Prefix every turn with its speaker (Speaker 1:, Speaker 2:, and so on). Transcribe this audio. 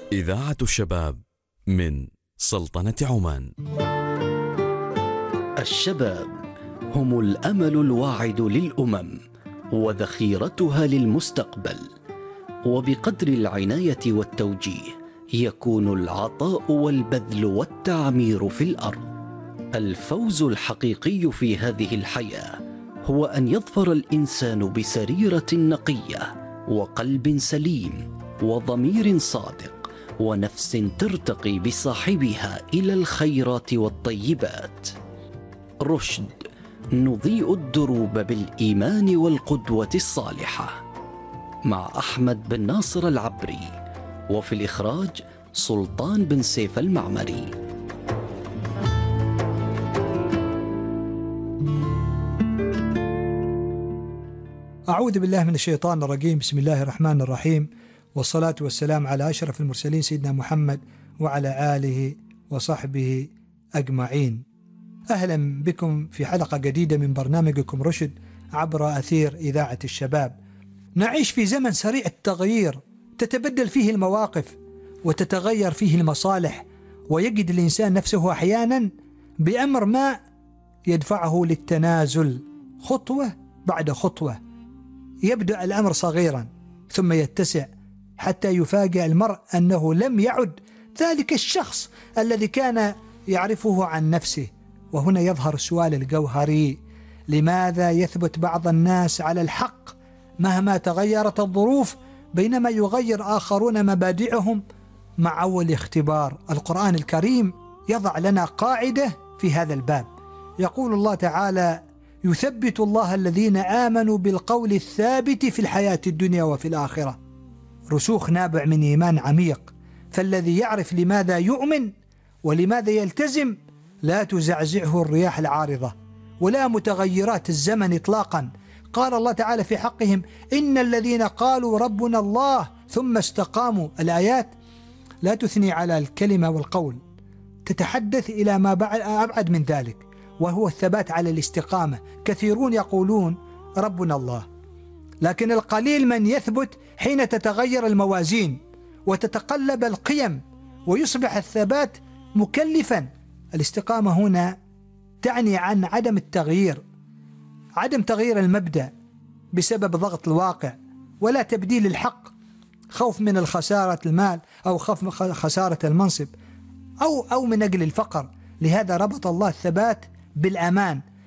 Speaker 1: إذاعة الشباب من سلطنة عمان.
Speaker 2: الشباب هم الأمل الواعد للأمم وذخيرتها للمستقبل، وبقدر العناية والتوجيه يكون العطاء والبذل والتعمير في الأرض. الفوز الحقيقي في هذه الحياة هو أن يظفر الإنسان بسريرة نقية وقلب سليم وضمير صادق ونفس ترتقي بصاحبها إلى الخيرات والطيبات. رشد، نضيء الدروب بالإيمان والقدوة الصالحة، مع أحمد بن ناصر العبري، وفي الإخراج سلطان بن سيف المعمري.
Speaker 3: أعوذ بالله من الشيطان الرجيم. بسم الله الرحمن الرحيم، والصلاة والسلام على أشرف المرسلين سيدنا محمد وعلى آله وصحبه أجمعين. أهلا بكم في حلقة جديدة من برنامجكم رشد عبر أثير إذاعة الشباب. نعيش في زمن سريع التغيير، تتبدل فيه المواقف وتتغير فيه المصالح، ويجد الإنسان نفسه أحيانا بأمر ما يدفعه للتنازل خطوة بعد خطوة. يبدأ الأمر صغيرا ثم يتسع حتى يفاجأ المرء أنه لم يعد ذلك الشخص الذي كان يعرفه عن نفسه. وهنا يظهر السؤال الجوهري: لماذا يثبت بعض الناس على الحق مهما تغيرت الظروف، بينما يغير آخرون مبادئهم مع أول اختبار؟ القرآن الكريم يضع لنا قاعدة في هذا الباب. يقول الله تعالى: يثبت الله الذين آمنوا بالقول الثابت في الحياة الدنيا وفي الآخرة. رسوخ نابع من إيمان عميق، فالذي يعرف لماذا يؤمن ولماذا يلتزم لا تزعزعه الرياح العارضة ولا متغيرات الزمن إطلاقا. قال الله تعالى في حقهم: إن الذين قالوا ربنا الله ثم استقاموا. الآيات لا تثني على الكلمة والقول، تتحدث إلى ما أبعد من ذلك، وهو الثبات على الاستقامة. كثيرون يقولون ربنا الله، لكن القليل من يثبت حين تتغير الموازين وتتقلب القيم ويصبح الثبات مكلفا. الاستقامة هنا تعني عن عدم التغيير، عدم تغيير المبدأ بسبب ضغط الواقع، ولا تبديل الحق، خوف من الخسارة المال أو خوف من خسارة المنصب أو من أجل الفقر. لهذا ربط الله الثبات بالأمان،